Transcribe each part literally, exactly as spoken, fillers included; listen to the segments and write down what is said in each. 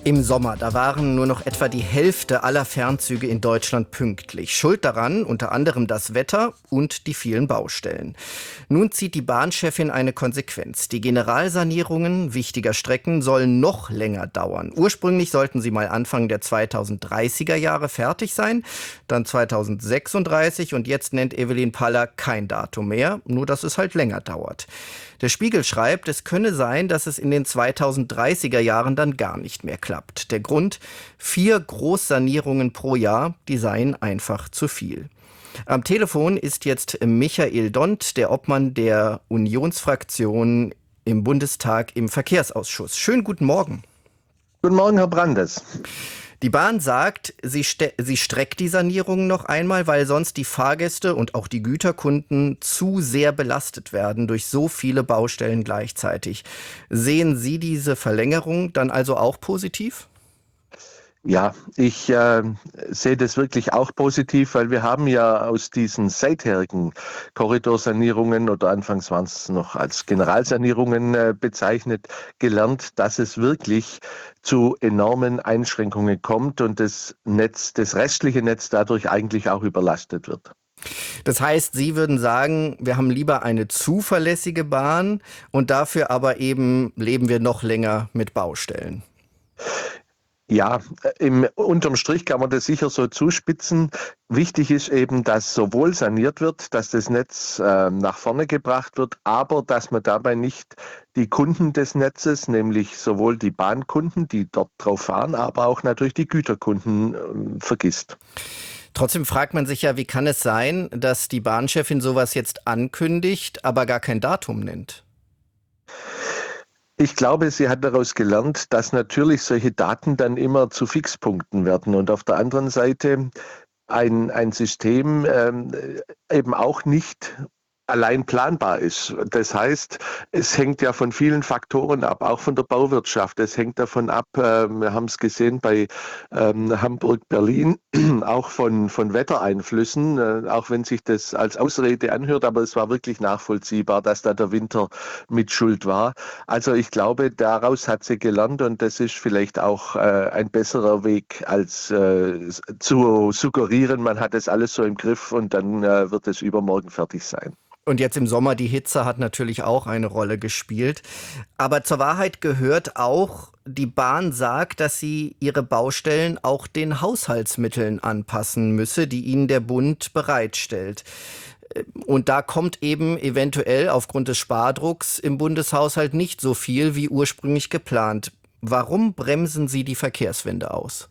Im Sommer, da waren nur noch etwa die Hälfte aller Fernzüge in Deutschland pünktlich. Schuld daran unter anderem das Wetter und die vielen Baustellen. Nun zieht die Bahnchefin eine Konsequenz. Die Generalsanierungen wichtiger Strecken sollen noch länger dauern. Ursprünglich sollten sie mal Anfang der zweitausenddreißiger Jahre fertig sein, dann zweitausendsechsunddreißig und jetzt nennt Evelyn Paller kein Datum mehr, nur dass es halt länger dauert. Der Spiegel schreibt, es könne sein, dass es in den zweitausenddreißiger Jahren dann gar nicht mehr klappt. Der Grund: vier Großsanierungen pro Jahr, die seien einfach zu viel. Am Telefon ist jetzt Michael Dont, der Obmann der Unionsfraktion im Bundestag im Verkehrsausschuss. Schönen guten Morgen. Guten Morgen, Herr Brandes. Die Bahn sagt, sie, ste- sie streckt die Sanierung noch einmal, weil sonst die Fahrgäste und auch die Güterkunden zu sehr belastet werden durch so viele Baustellen gleichzeitig. Sehen Sie diese Verlängerung dann also auch positiv? Ja, ich äh, sehe das wirklich auch positiv, weil wir haben ja aus diesen seitherigen Korridorsanierungen oder anfangs waren es noch als Generalsanierungen äh, bezeichnet, gelernt, dass es wirklich zu enormen Einschränkungen kommt und das Netz, das restliche Netz dadurch eigentlich auch überlastet wird. Das heißt, Sie würden sagen, wir haben lieber eine zuverlässige Bahn und dafür aber eben leben wir noch länger mit Baustellen. Ja, im, unterm Strich kann man das sicher so zuspitzen. Wichtig ist eben, dass sowohl saniert wird, dass das Netz äh, nach vorne gebracht wird, aber dass man dabei nicht die Kunden des Netzes, nämlich sowohl die Bahnkunden, die dort drauf fahren, aber auch natürlich die Güterkunden äh, vergisst. Trotzdem fragt man sich ja, wie kann es sein, dass die Bahnchefin sowas jetzt ankündigt, aber gar kein Datum nennt? Ich glaube, sie hat daraus gelernt, dass natürlich solche Daten dann immer zu Fixpunkten werden und auf der anderen Seite ein, ein System ähm, eben auch nicht allein planbar ist. Das heißt, es hängt ja von vielen Faktoren ab, auch von der Bauwirtschaft. Es hängt davon ab, äh, wir haben es gesehen bei ähm, Hamburg-Berlin, auch von, von Wettereinflüssen, äh, auch wenn sich das als Ausrede anhört, aber es war wirklich nachvollziehbar, dass da der Winter mit Schuld war. Also ich glaube, daraus hat sie gelernt und das ist vielleicht auch äh, ein besserer Weg, als äh, zu suggerieren, man hat das alles so im Griff und dann äh, wird es übermorgen fertig sein. Und jetzt im Sommer, die Hitze hat natürlich auch eine Rolle gespielt. Aber zur Wahrheit gehört auch, die Bahn sagt, dass sie ihre Baustellen auch den Haushaltsmitteln anpassen müsse, die ihnen der Bund bereitstellt. Und da kommt eben eventuell aufgrund des Spardrucks im Bundeshaushalt nicht so viel wie ursprünglich geplant. Warum bremsen Sie die Verkehrswende aus?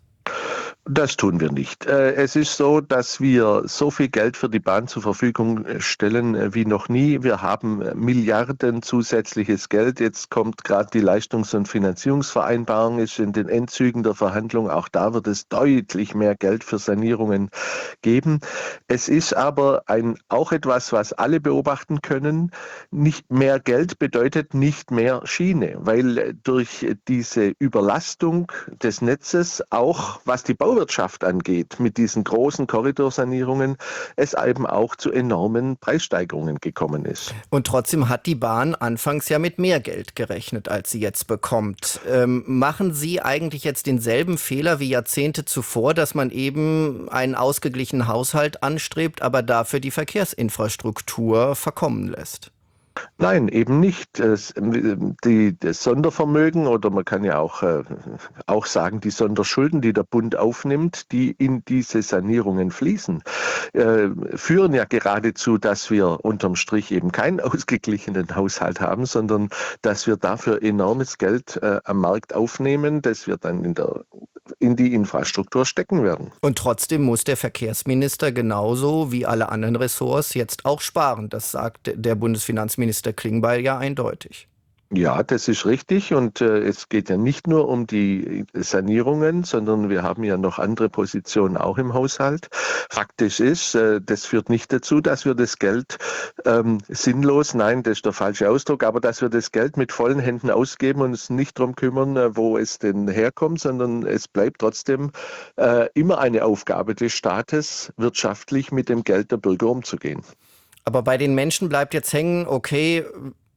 Das tun wir nicht. Es ist so, dass wir so viel Geld für die Bahn zur Verfügung stellen wie noch nie. Wir haben Milliarden zusätzliches Geld. Jetzt kommt gerade die Leistungs- und Finanzierungsvereinbarung, ist in den Endzügen der Verhandlung. Auch da wird es deutlich mehr Geld für Sanierungen geben. Es ist aber ein, auch etwas, was alle beobachten können. Nicht mehr Geld bedeutet nicht mehr Schiene, weil durch diese Überlastung des Netzes, auch was die Bauwirtschaft angeht, mit diesen großen Korridorsanierungen, es eben auch zu enormen Preissteigerungen gekommen ist. Und trotzdem hat die Bahn anfangs ja mit mehr Geld gerechnet, als sie jetzt bekommt. Ähm, machen Sie eigentlich jetzt denselben Fehler wie Jahrzehnte zuvor, dass man eben einen ausgeglichenen Haushalt anstrebt, aber dafür die Verkehrsinfrastruktur verkommen lässt? Nein, eben nicht. Es, die, das Sondervermögen oder man kann ja auch, äh, auch sagen, die Sonderschulden, die der Bund aufnimmt, die in diese Sanierungen fließen, äh, führen ja geradezu, dass wir unterm Strich eben keinen ausgeglichenen Haushalt haben, sondern dass wir dafür enormes Geld äh, am Markt aufnehmen, das wir dann in der in die Infrastruktur stecken werden. Und trotzdem muss der Verkehrsminister genauso wie alle anderen Ressorts jetzt auch sparen. Das sagt der Bundesfinanzminister Klingbeil ja eindeutig. Ja, das ist richtig und äh, es geht ja nicht nur um die Sanierungen, sondern wir haben ja noch andere Positionen auch im Haushalt. Faktisch ist, äh, das führt nicht dazu, dass wir das Geld ähm, sinnlos, nein, das ist der falsche Ausdruck, aber dass wir das Geld mit vollen Händen ausgeben und uns nicht darum kümmern, äh, wo es denn herkommt, sondern es bleibt trotzdem äh, immer eine Aufgabe des Staates, wirtschaftlich mit dem Geld der Bürger umzugehen. Aber bei den Menschen bleibt jetzt hängen, okay,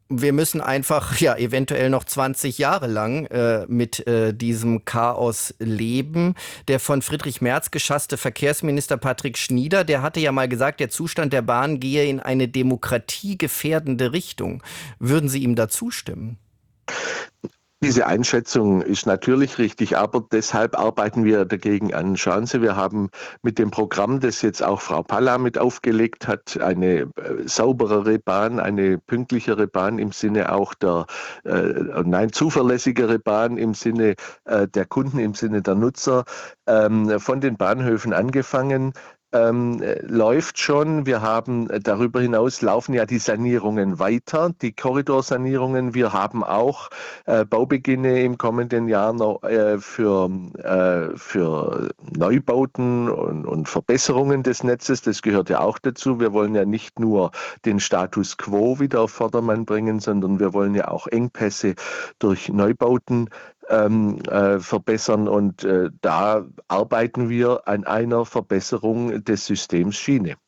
Wir müssen einfach ja eventuell noch zwanzig Jahre lang äh, mit äh, diesem Chaos leben. Der von Friedrich Merz geschasste Verkehrsminister Patrick Schnieder, der hatte ja mal gesagt, der Zustand der Bahn gehe in eine demokratiegefährdende Richtung. Würden Sie ihm da zustimmen? Diese Einschätzung ist natürlich richtig, aber deshalb arbeiten wir dagegen an. Schauen Sie, wir haben mit dem Programm, das jetzt auch Frau Palla mit aufgelegt hat, eine äh, sauberere Bahn, eine pünktlichere Bahn im Sinne auch der, äh, nein, zuverlässigere Bahn im Sinne äh, der Kunden, im Sinne der Nutzer, ähm, von den Bahnhöfen angefangen. Ähm, läuft schon. Wir haben äh, darüber hinaus laufen ja die Sanierungen weiter, die Korridorsanierungen. Wir haben auch äh, Baubeginne im kommenden Jahr noch äh, für, äh, für Neubauten und, und Verbesserungen des Netzes. Das gehört ja auch dazu. Wir wollen ja nicht nur den Status quo wieder auf Vordermann bringen, sondern wir wollen ja auch Engpässe durch Neubauten Ähm, äh, verbessern und äh, da arbeiten wir an einer Verbesserung des Systems Schiene.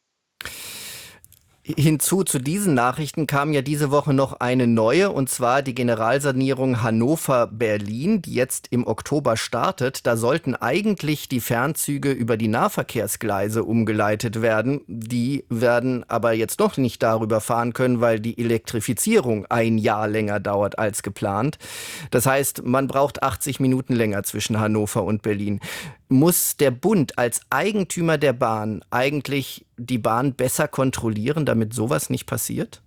Hinzu zu diesen Nachrichten kam ja diese Woche noch eine neue, und zwar die Generalsanierung Hannover-Berlin, die jetzt im Oktober startet. Da sollten eigentlich die Fernzüge über die Nahverkehrsgleise umgeleitet werden. Die werden aber jetzt noch nicht darüber fahren können, weil die Elektrifizierung ein Jahr länger dauert als geplant. Das heißt, man braucht achtzig Minuten länger zwischen Hannover und Berlin. Muss der Bund als Eigentümer der Bahn eigentlich die Bahn besser kontrollieren, damit sowas nicht passiert?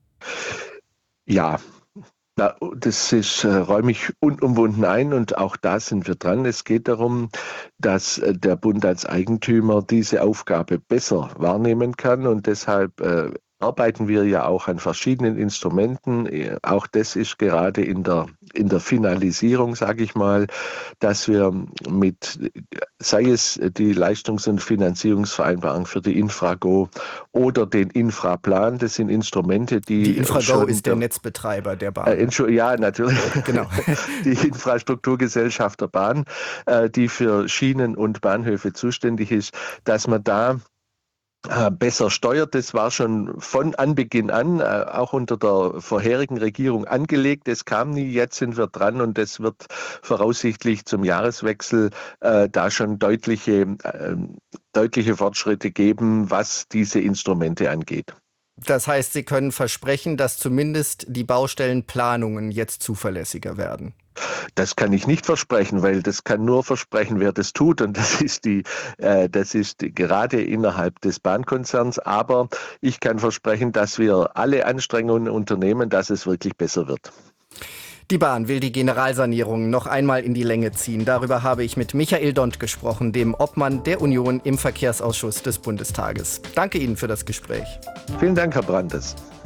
Ja, das ist, äh, räume ich unumwunden ein und auch da sind wir dran. Es geht darum, dass äh, der Bund als Eigentümer diese Aufgabe besser wahrnehmen kann und deshalb äh, arbeiten wir ja auch an verschiedenen Instrumenten. Auch das ist gerade in der, in der Finalisierung, sage ich mal, dass wir mit, sei es die Leistungs- und Finanzierungsvereinbarung für die Infrago oder den Infraplan, das sind Instrumente, die... Die Infrago ist der Netzbetreiber der Bahn. Äh, ja, natürlich. Genau. Die Infrastrukturgesellschaft der Bahn, äh, die für Schienen und Bahnhöfe zuständig ist, dass man da besser steuert. Das war schon von Anbeginn an, auch unter der vorherigen Regierung angelegt. Es kam nie, jetzt sind wir dran und es wird voraussichtlich zum Jahreswechsel äh, da schon deutliche, äh, deutliche Fortschritte geben, was diese Instrumente angeht. Das heißt, Sie können versprechen, dass zumindest die Baustellenplanungen jetzt zuverlässiger werden. Das kann ich nicht versprechen, weil das kann nur versprechen, wer das tut. Und das ist die, äh, das ist die, gerade innerhalb des Bahnkonzerns. Aber ich kann versprechen, dass wir alle Anstrengungen unternehmen, dass es wirklich besser wird. Die Bahn will die Generalsanierung noch einmal in die Länge ziehen. Darüber habe ich mit Michael Dont gesprochen, dem Obmann der Union im Verkehrsausschuss des Bundestages. Danke Ihnen für das Gespräch. Vielen Dank, Herr Brandes.